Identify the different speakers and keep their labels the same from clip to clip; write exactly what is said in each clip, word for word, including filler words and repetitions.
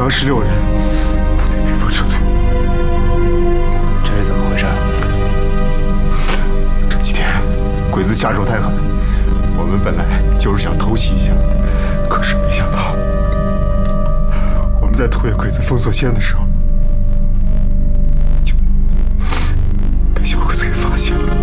Speaker 1: 伤十六人，部队被迫撤退。
Speaker 2: 这是怎么回事？
Speaker 1: 这几天鬼子下手太狠，我们本来就是想偷袭一下，可是没想到我们在突越鬼子封锁线的时候，就被小鬼子给发现了。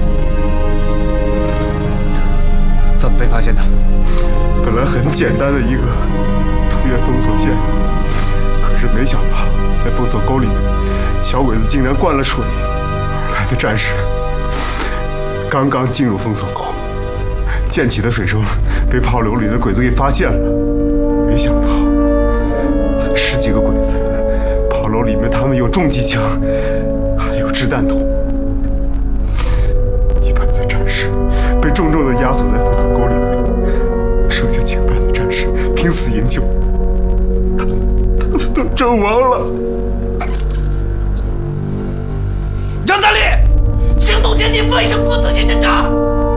Speaker 2: 怎么被发现的？
Speaker 1: 本来很简单的一个突越封锁线，可是没想到在封锁沟里面，小鬼子竟然灌了水。而来的战士刚刚进入封锁沟，溅起的水声被炮楼里的鬼子给发现了。没想到才十几个鬼子，炮楼里面他们有重机枪，还有掷弹筒。一排的战士被重重地压缩在封锁沟里面，剩下几个班的战士拼死营救，他们他们都阵亡了。
Speaker 3: 杨大力，行动前你为什么不仔细侦查？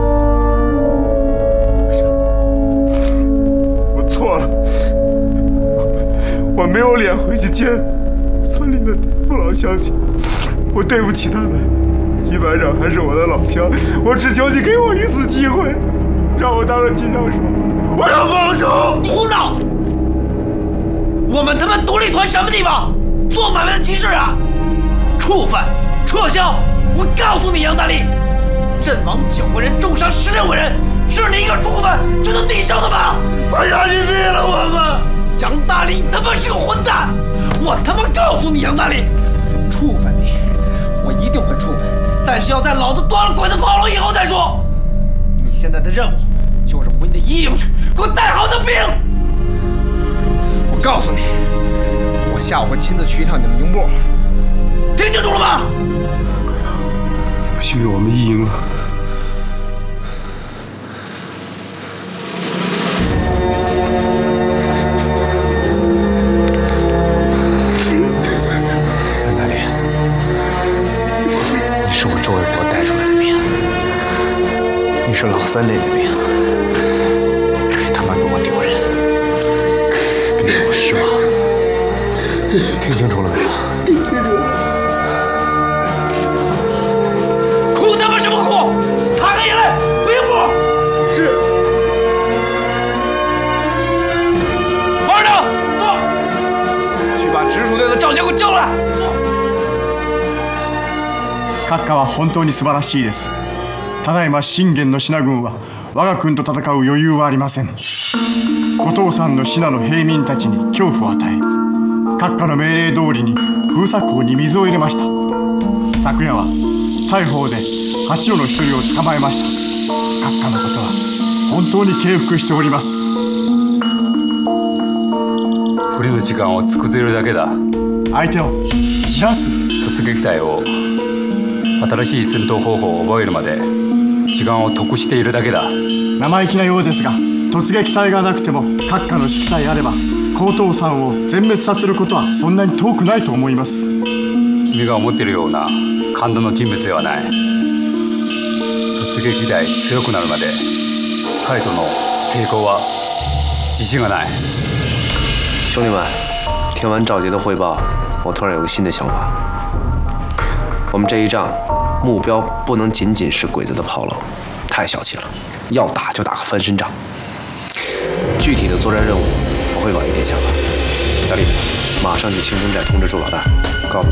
Speaker 1: 我错了，我没有脸回去见村里的父老乡亲，我对不起他们。一班长还是我的老乡，我只求你给我一次机会，让我当个机枪手，我要报仇！
Speaker 3: 胡闹！我们他妈独立团什么地方？做买卖的集市啊！触犯！撤销！我告诉你，杨大力，阵亡九个人，重伤十六个人，是你一个触犯就能抵消的吗？
Speaker 1: 我让你灭了我们！
Speaker 3: 杨大力，你他妈是个混蛋！我他妈告诉你，杨大力，处分你，我一定会处分，但是要在老子端了鬼子炮楼以后再说。你现在的任务就是回你的一营去，给我带好你的兵。我告诉你，我下午会亲自去一趟你们营部，听清楚了吗？
Speaker 1: 不幸运我们一营了。
Speaker 2: 任大力，你是我周卫国带出来的兵，你是老三连的兵，别他妈给我丢人，别给我失望，听清楚了没有？
Speaker 3: 哭他妈什么哭？擦干眼泪，回营部。
Speaker 1: 是。
Speaker 3: 王二等，到，去把直属队的赵先给我叫来。
Speaker 4: 閣下は本当に素晴らしいです。ただいま信玄の信軍は我が軍と戦う余裕はありません。後藤さんの信の平民たちに恐怖を与え、閣下の命令通りに封鎖港に水を入れました。昨夜は大砲で八尾の一人を捕まえました。閣下のことは本当に敬服しております。
Speaker 5: 不利の時間を作っているだけだ。
Speaker 4: 相手をじらす。
Speaker 5: 突撃隊を新しい戦闘方法を覚えるまで時間を得しているだけだ。
Speaker 4: 生意気なようですが、突撃隊がなくても閣下の指揮さえあれば高藤山を全滅させることはそんなに遠くないと思います。
Speaker 5: 君が思っているような感動の人物ではない。突撃隊強くなるまで彼との抵抗は自信がない。
Speaker 2: 兄弟们，听完赵杰的汇报，我突然有个新的想法。我们这一仗目标不能仅仅是鬼子的炮楼，太小气了，要打就打个翻身仗。具体的作战任务我会晚一点想吧。大力，马上去清风寨通知朱老大，告诉